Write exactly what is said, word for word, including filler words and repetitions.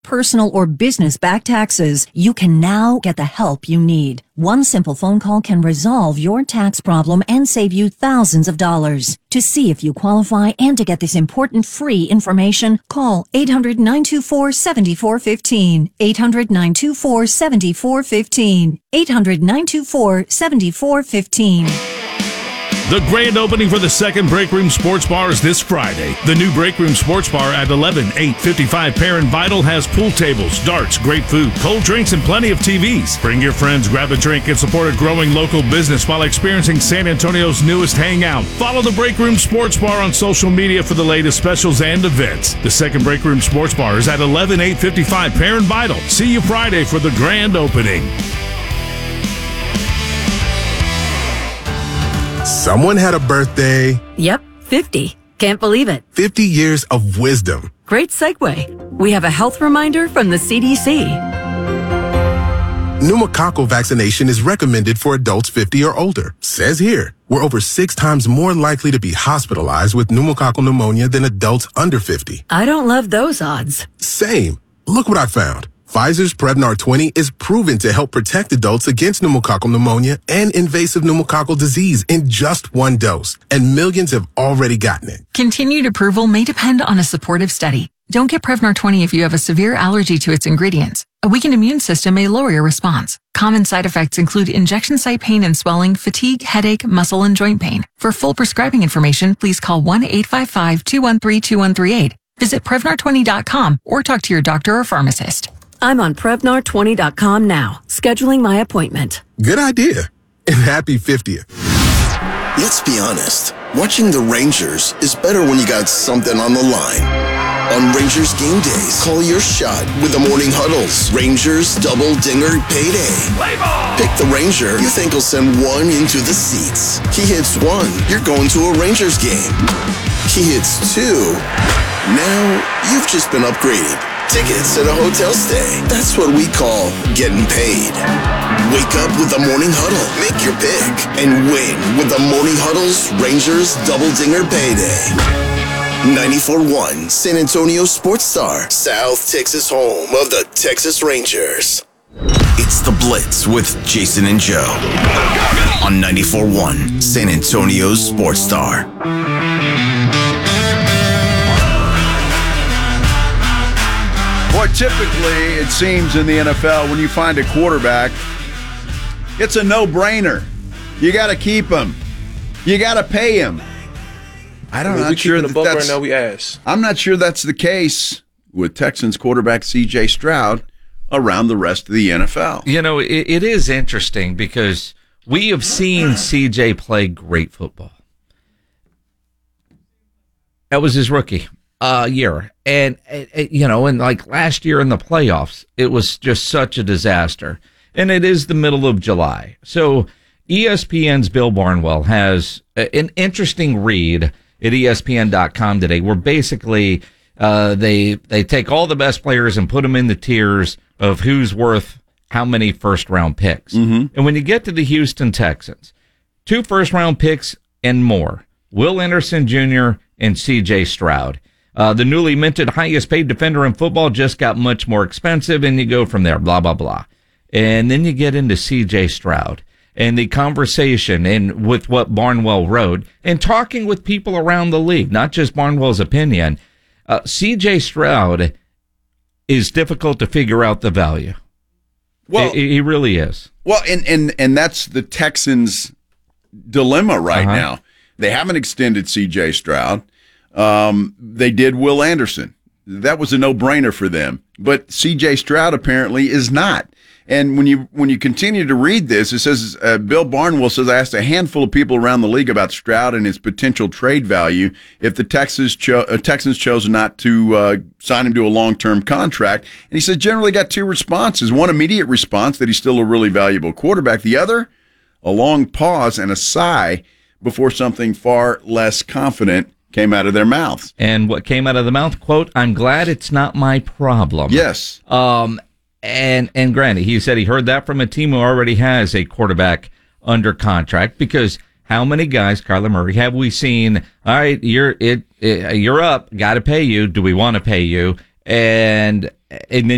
personal or business back taxes, you can now get the help you need. One simple phone call can resolve your tax problem and save you thousands of dollars. To see if you qualify and to get this important free information, call eight hundred, nine two four, seven four one five, eight hundred, nine two four, seven four one five, eight hundred, nine two four, seven four one five. The grand opening for the second Break Room Sports Bar is this Friday. The new Break Room Sports Bar at eleven eight fifty-five Perrin Vital has pool tables, darts, great food, cold drinks, and plenty of T Vs. Bring your friends, grab a drink, and support a growing local business while experiencing San Antonio's newest hangout. Follow the Break Room Sports Bar on social media for the latest specials and events. The second Break Room Sports Bar is at eleven eight fifty-five Perrin Vital. See you Friday for the grand opening. Someone had a birthday. Yep, fifty. Can't believe it. fifty years of wisdom. Great segue. We have a health reminder from the C D C. Pneumococcal vaccination is recommended for adults fifty or older. Says here, we're over six times more likely to be hospitalized with pneumococcal pneumonia than adults under fifty. I don't love those odds. Same. Look what I found. Pfizer's Prevnar twenty is proven to help protect adults against pneumococcal pneumonia and invasive pneumococcal disease in just one dose, and millions have already gotten it. Continued approval may depend on a supportive study. Don't get Prevnar twenty if you have a severe allergy to its ingredients. A weakened immune system may lower your response. Common side effects include injection site pain and swelling, fatigue, headache, muscle, and joint pain. For full prescribing information, please call one eight five five, two one three, two one three eight. Visit Prevnar twenty dot com or talk to your doctor or pharmacist. I'm on Prevnar twenty dot com now, scheduling my appointment. Good idea. And happy fiftieth. Let's be honest. Watching the Rangers is better when you got something on the line. On Rangers game days, call your shot with the Morning Huddles. Rangers Double Dinger Payday. Pick the Ranger you think will send one into the seats. He hits one, you're going to a Rangers game. He hits two, now you've just been upgraded. Tickets at a hotel stay. That's what we call getting paid. Wake up with the Morning Huddle. Make your pick and win with the Morning Huddle's Rangers Double Dinger Payday. ninety-four point one San Antonio Sports Star, South Texas home of the Texas Rangers. It's The Blitz with Jason and Joe on ninety-four point one San Antonio Sports Star. Boy, typically, it seems in the N F L, when you find a quarterback, it's a no-brainer. You got to keep him. You got to pay him. I don't know. I'm not sure that that's, right now we ask. I'm not sure that's the case with Texans quarterback C J Stroud around the rest of the N F L. You know, it, it is interesting because we have seen C J play great football. That was his rookie uh, year. And, uh, you know, and like last year in the playoffs, it was just such a disaster. And it is the middle of July. So E S P N's Bill Barnwell has an interesting read at E S P N dot com today where basically uh, they they take all the best players and put them in the tiers of who's worth how many first-round picks. Mm-hmm. And when you get to the Houston Texans, two first-round picks and more, Will Anderson Junior and C J Stroud. Uh, the newly minted highest-paid defender in football just got much more expensive, and you go from there, blah, blah, blah. And then you get into C J Stroud and the conversation and with what Barnwell wrote and talking with people around the league, not just Barnwell's opinion. Uh, C J Stroud is difficult to figure out the value. Well, he, he really is. Well, and, and, and that's the Texans' dilemma right uh-huh. now. They haven't extended C J Stroud. Um, they did Will Anderson. That was a no-brainer for them. But C J Stroud apparently is not. And when you when you continue to read this, it says, uh, Bill Barnwell says, I asked a handful of people around the league about Stroud and his potential trade value if the Texans, cho- uh, Texans chose not to uh, sign him to a long-term contract. And he said generally got two responses. One immediate response, that he's still a really valuable quarterback. The other, a long pause and a sigh before something far less confident came out of their mouths. And what came out of the mouth, quote, I'm glad it's not my problem. Yes. Um, and and granted, he said he heard that from a team who already has a quarterback under contract, because how many guys, Kyler Murray, have we seen, all right, you're it, it you're up, got to pay you. Do we want to pay you? And and then